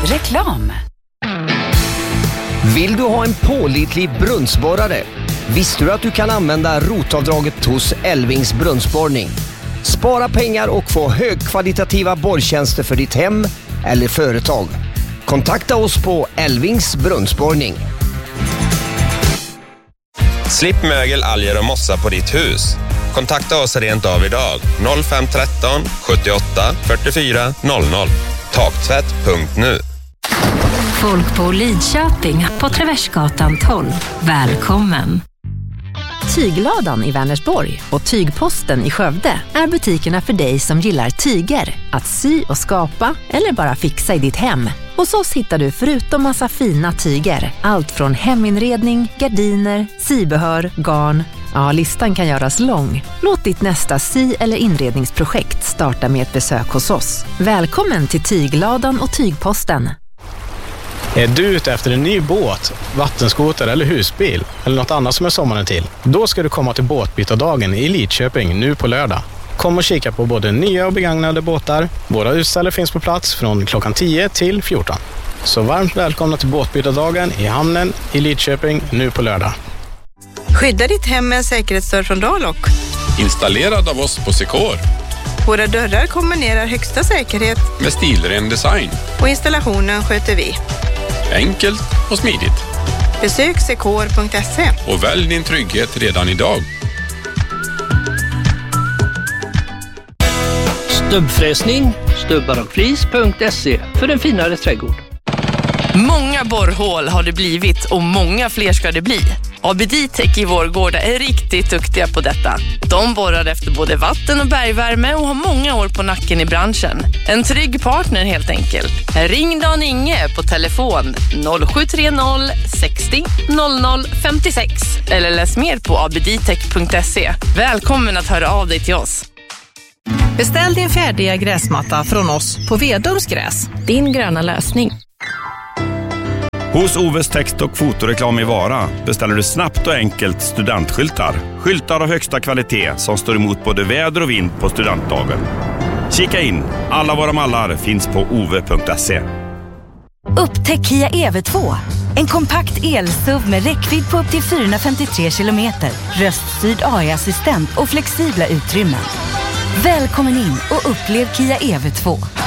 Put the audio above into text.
Reklam. Vill du ha en pålitlig brunnsborrare? Visste du att du kan använda rotavdraget hos Elvings brunnsborrning? Spara pengar och få högkvalitativa borrtjänster för ditt hem eller företag. Kontakta oss på Elvings brunnsborrning. Slipp mögel, alger och mossa på ditt hus. Kontakta oss rent av idag. 0513 78 44 00. Taktvätt.nu. Folk på Lidköping på Traversgatan 12. Välkommen! Tygladan i Vänersborg och Tygposten i Skövde är butikerna för dig som gillar tyger, att sy och skapa eller bara fixa i ditt hem. Hos oss hittar du förutom massa fina tyger allt från heminredning, gardiner, sybehör, garn. Ja, listan kan göras lång. Låt ditt nästa sy- eller inredningsprojekt starta med ett besök hos oss. Välkommen till Tygladan och Tygposten. Är du ute efter en ny båt, vattenskoter eller husbil eller något annat som är sommaren till? Då ska du komma till båtbytardagen i Lidköping nu på lördag. Kom och kika på både nya och begagnade båtar. Våra utställare finns på plats från klockan 10 till 14. Så varmt välkomna till båtbytardagen i hamnen i Lidköping nu på lördag. Skydda ditt hem med en säkerhetsdörr från Dalok. Installerad av oss på Secor. Våra dörrar kombinerar högsta säkerhet med stilren design. Och installationen sköter vi. Enkelt och smidigt. Besök secor.se och välj din trygghet redan idag. Stubbfräsning, stubbarochflis.se för en finare trädgård. Många borrhål har det blivit och många fler ska det bli. ABD-Tech i Vårgårda är riktigt duktiga på detta. De borrar efter både vatten- och bergvärme och har många år på nacken i branschen. En trygg partner helt enkelt. Ring Dan Inge på telefon 0730 60 00 56 eller läs mer på abdtech.se. Välkommen att höra av dig till oss. Beställ din färdiga gräsmatta från oss på Vedums gräs. Din gröna lösning. Hos Oves text- och fotoreklam i Vara beställer du snabbt och enkelt studentskyltar. Skyltar av högsta kvalitet som står emot både väder och vind på studentdagen. Kika in, alla våra mallar finns på ove.se. Upptäck Kia EV2. En kompakt el-SUV med räckvidd på upp till 453 kilometer. Röststyrd AI-assistent och flexibla utrymmen. Välkommen in och upplev Kia EV2.